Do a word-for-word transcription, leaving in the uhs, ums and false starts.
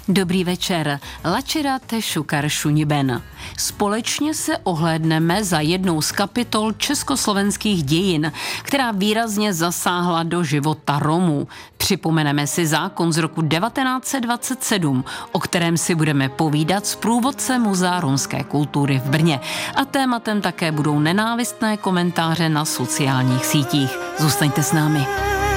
Dobrý večer. Lačirate šukar šuniben. Společně se ohlédneme za jednou z kapitol československých dějin, která výrazně zasáhla do života Romů. Připomeneme si zákon z roku devatenáct set dvacet sedm, o kterém si budeme povídat s průvodcem Muzea romské kultury v Brně. A tématem také budou nenávistné komentáře na sociálních sítích. Zůstaňte s námi.